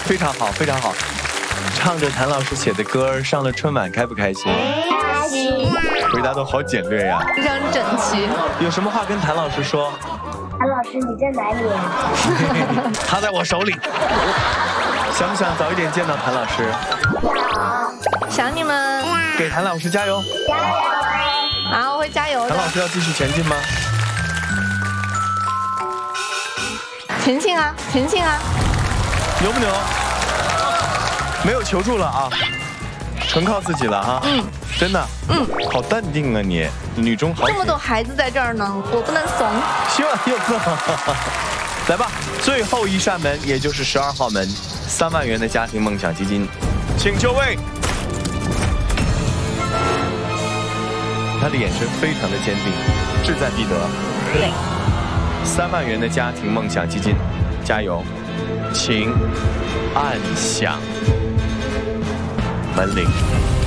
非常好，非常好。唱着谭老师写的歌上了春晚，开不开心？ 开心。 回答都好简略呀， 非常整齐。 有什么话跟谭老师说？ 谭老师，你在哪里啊？ 他在我手里。想不想早一点见到谭老师？ 想你们。 给谭老师加油！ 加油！ 好，我会加油的。 谭老师要继续前进吗？ 前进啊，前进啊！ 牛不牛？没有求助了啊，纯靠自己了啊。真的。好淡定啊你，女中豪杰。 这么多孩子在这儿呢，我不能怂。 希望有可能。来吧，最后一扇门，也就是12号门，3万元的家庭梦想基金，请就位。他的眼神非常的坚定，志在必得。 对。 3万元的家庭梦想基金，加油！请按响门铃。